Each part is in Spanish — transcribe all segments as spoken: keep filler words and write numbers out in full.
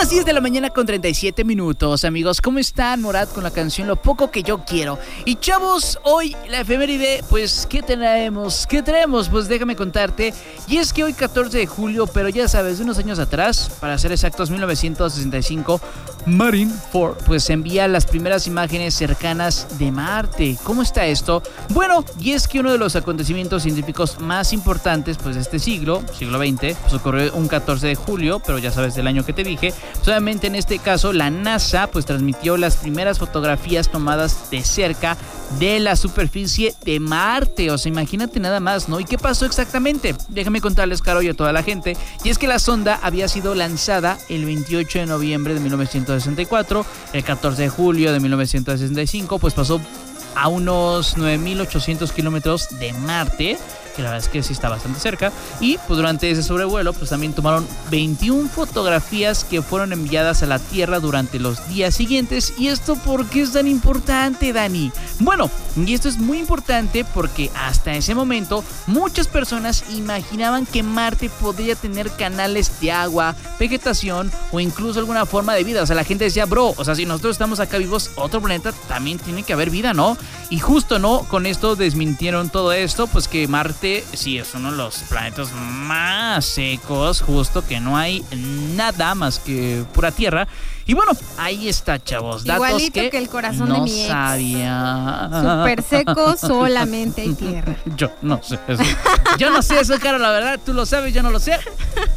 las diez de la mañana con treinta y siete minutos, amigos. ¿Cómo están? Morat con la canción Lo Poco Que Yo Quiero. Y chavos, hoy la efeméride, pues, ¿qué traemos? ¿Qué traemos? Pues déjame contarte. Y es que hoy catorce de julio, pero ya sabes, de unos años atrás, para ser exactos, mil novecientos sesenta y cinco, Marine four, pues envía las primeras imágenes cercanas de Marte. ¿Cómo está esto? Bueno, y es que uno de los acontecimientos científicos más importantes, pues, de este siglo, siglo veinte, pues ocurrió un catorce de julio, pero ya sabes del año que te dije. Solamente en este caso la NASA pues transmitió las primeras fotografías tomadas de cerca de la superficie de Marte. O sea, imagínate nada más, ¿no? ¿Y qué pasó exactamente? Déjame contarles, Caro, y a toda la gente. Y es que la sonda había sido lanzada el veintiocho de noviembre de mil novecientos sesenta y cuatro. El catorce de julio de mil novecientos sesenta y cinco pues pasó a unos nueve mil ochocientos kilómetros de Marte, que la verdad es que sí está bastante cerca. Y pues durante ese sobrevuelo pues también tomaron veintiuna fotografías que fueron enviadas a la Tierra durante los días siguientes. ¿Y esto por qué es tan importante, Dani? Bueno, y esto es muy importante porque hasta ese momento muchas personas imaginaban que Marte podría tener canales de agua, vegetación o incluso alguna forma de vida. O sea, la gente decía, bro, o sea, si nosotros estamos acá vivos, otro planeta también tiene que haber vida, ¿no? Y justo, ¿no? Con esto desmintieron todo esto, pues que Marte sí es uno de los planetas más secos, justo que no hay nada más que pura tierra. Y bueno, ahí está, chavos. Datos igualito que, que el corazón no de mi ex. Sabía. Súper seco, solamente hay tierra. Yo no sé eso. Yo no sé eso, Caro, la verdad. Tú lo sabes, yo no lo sé.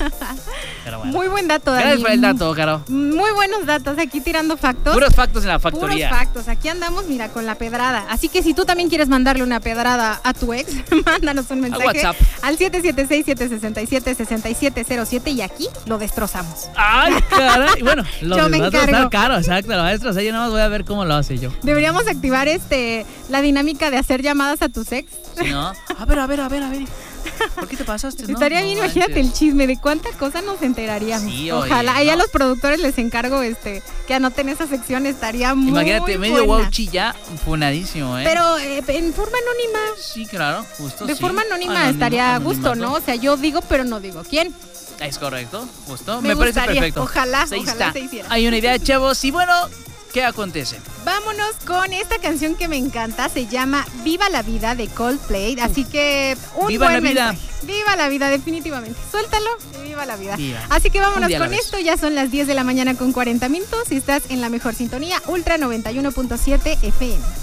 Pero bueno. Muy buen dato, Dani. Gracias por el dato, Caro. Muy buenos datos, aquí tirando factos. Puros factos en la factoría. Puros factos, aquí andamos, mira, con la pedrada. Así que si tú también quieres mandarle una pedrada a tu ex, mándanos un mensaje a WhatsApp al siete siete seis, siete seis siete, seis siete cero siete y aquí lo destrozamos. Ay, caray. Bueno, lo Yo me va a encargo. estar caro, exacto, lo va a destrozar. Yo nada más voy a ver cómo lo hace yo. Deberíamos activar este la dinámica de hacer llamadas a tus ex. ¿Sí, no? A ver, a ver, a ver, a ver. ¿Por qué te pasaste? No, Estaría no bien, manches. imagínate el chisme de cuánta cosa nos enteraríamos. Sí, Ojalá, oye, ahí a no. los productores les encargo este que anoten esa sección, estaría muy Imagínate, medio buena. Wauchi ya funadísimo, ¿eh? Pero eh, en forma anónima. Sí, claro, justo De sí. forma anónima Anónimo, estaría a gusto, anonimato. ¿no? O sea, yo digo, pero no digo quién. Es correcto, justo. Me Me, parece gustaría, perfecto. ojalá, Ahí ojalá está. se hiciera. Hay una idea, chavos. Y bueno, ¿qué acontece? Vámonos con esta canción que me encanta, se llama Viva la Vida de Coldplay, así que un Viva buen la vida. mensaje. Viva la vida, definitivamente. Suéltalo y viva la vida. Viva. Así que Un vámonos día a la con vez. esto, ya son las diez de la mañana con cuarenta minutos y estás en la mejor sintonía, Ultra noventa y uno punto siete F M.